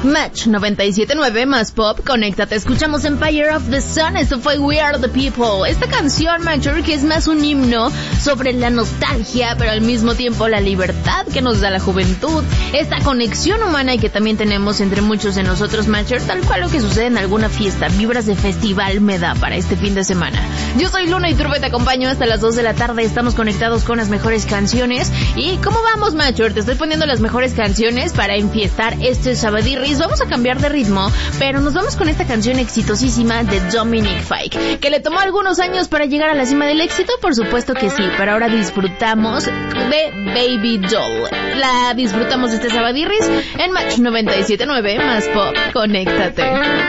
Match 97.9 más pop, conéctate, escuchamos Empire of the Sun, esto fue We Are the People. Esta canción, Matcher, que es más un himno sobre la nostalgia, pero al mismo tiempo la libertad que nos da la juventud, esta conexión humana y que también tenemos entre muchos de nosotros, Matcher, tal cual lo que sucede en alguna fiesta, vibras de festival me da para este fin de semana. Yo soy Luna y Turbe, te acompaño hasta las 2 de la tarde, estamos conectados con las mejores canciones. ¿Y cómo vamos, Matcher? Te estoy poniendo las mejores canciones para enfiestar este sabadirris. Vamos a cambiar de ritmo, pero nos vamos con esta canción exitosísima de Dominic Fike, que le tomó algunos años para llegar a la cima del éxito, por supuesto que sí, pero ahora disfrutamos de Baby Doll. La disfrutamos de este sabadirris en Match 97.9 más pop, conéctate.